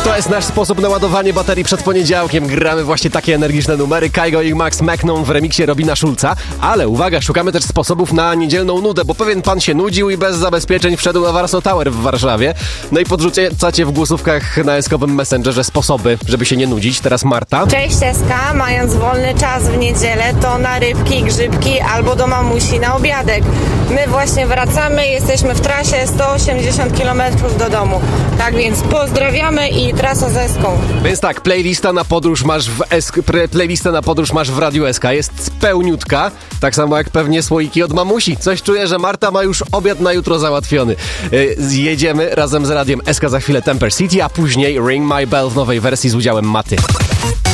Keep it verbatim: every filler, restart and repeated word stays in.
To jest nasz sposób na ładowanie baterii przed poniedziałkiem. Gramy właśnie takie energiczne numery. Kygo i Max McNone w remiksie Robina Schulza. Ale uwaga, szukamy też sposobów na niedzielną nudę, bo pewien pan się nudził i bez zabezpieczeń wszedł na Warsaw Tower w Warszawie. No i podrzucacie w głosówkach na eskowym Messengerze sposoby, żeby się nie nudzić. Teraz Marta. Cześć Eska, mając wolny czas w niedzielę, to na rybki, grzybki albo do mamusi na obiadek. My właśnie wracamy, jesteśmy w trasie sto osiemdziesiąt kilometrów do domu. Tak więc pozdrawiamy i trasa z Eską. Więc tak, playlista na podróż masz w Esk- pre- playlista na podróż masz w Radiu S K. Jest pełniutka, tak samo jak pewnie słoiki od mamusi. Coś czuję, że Marta ma już obiad na jutro załatwiony. Yy, jedziemy razem z Radiem S K za chwilę Temper City, a później Ring My Bell w nowej wersji z udziałem Maty.